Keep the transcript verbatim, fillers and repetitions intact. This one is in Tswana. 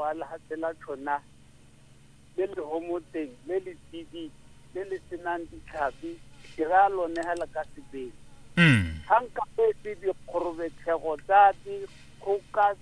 wa lehatela tšona le le homoteng le le tidi le le senang ditlhapi ke ra lone hela ka sebele mm hanka pe di dikgorobetšego tsa di kgoka